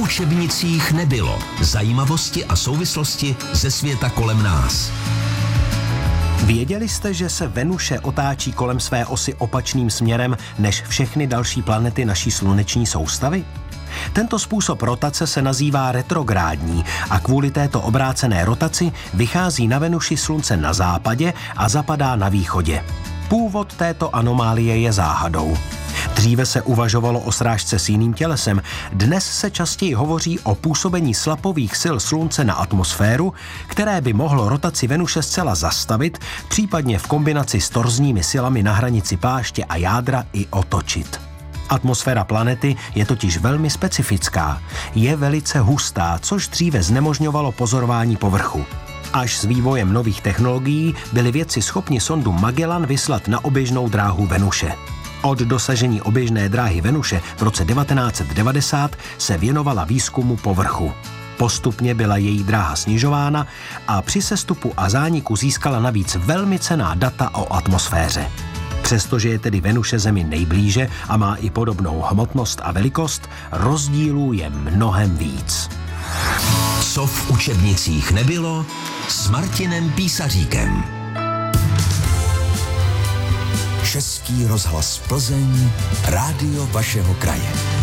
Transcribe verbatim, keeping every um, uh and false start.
v učebnicích nebylo. Zajímavosti a souvislosti ze světa kolem nás. Věděli jste, že se Venuše otáčí kolem své osy opačným směrem než všechny další planety naší sluneční soustavy? Tento způsob rotace se nazývá retrográdní a kvůli této obrácené rotaci vychází na Venuši Slunce na západě a zapadá na východě. Původ této anomálie je záhadou. Dříve se uvažovalo o srážce s jiným tělesem, dnes se častěji hovoří o působení slapových sil Slunce na atmosféru, které by mohlo rotaci Venuše zcela zastavit, případně v kombinaci s torzními silami na hranici pláště a jádra i otočit. Atmosféra planety je totiž velmi specifická, je velice hustá, což dříve znemožňovalo pozorování povrchu. Až s vývojem nových technologií byli vědci schopni sondu Magellan vyslat na oběžnou dráhu Venuše. Od dosažení oběžné dráhy Venuše v roce devatenáct set devadesát se věnovala výzkumu povrchu. Postupně byla její dráha snižována a při sestupu a zániku získala navíc velmi cenná data o atmosféře. Přestože je tedy Venuše Zemi nejblíže a má i podobnou hmotnost a velikost, rozdílů je mnohem víc. Co v učebnicích nebylo, s Martinem Písaříkem. Český rozhlas Plzeň, rádio vašeho kraje.